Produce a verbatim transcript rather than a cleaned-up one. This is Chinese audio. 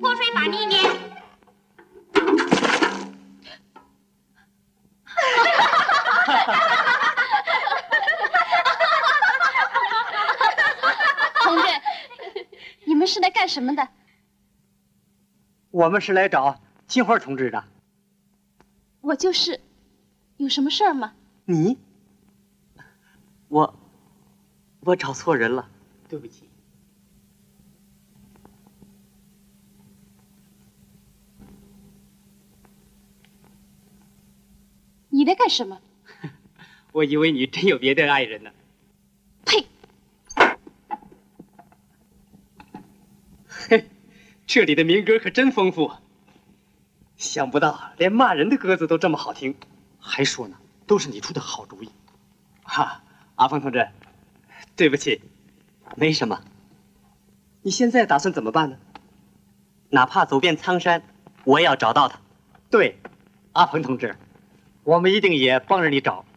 泼水法你念。 同志，你们是来干什么的？ 我们是来找金花同志的。 我就是，有什么事儿吗？ 你？我，我找错人了，对不起。 你在干什么？ 我以为你真有别的爱人呢。 呸！ 嘿，这里的民歌可真丰富。想不到连骂人的歌子都这么好听，还说呢，都是你出的好主意。哈，阿峰同志，对不起，没什么。你现在打算怎么办呢？哪怕走遍苍山，我也要找到他。对，阿鹏同志，我们一定也帮着你找。